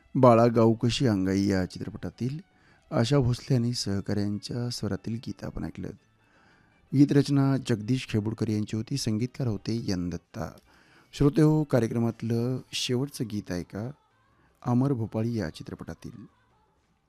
बाळा गाऊ कशी अंगाई या चित्रपटातील आशा भोसले आणि सहकाऱ्यांच्या स्वरातील गीत आपण ऐकलं. गीतरचना जगदीश खेबुडकर यांची होती. संगीतकार होते यन दत्ता. श्रोते हो, कार्यक्रमातलं शेवटचं गीत आहे का अमर भोपाळी या चित्रपटातील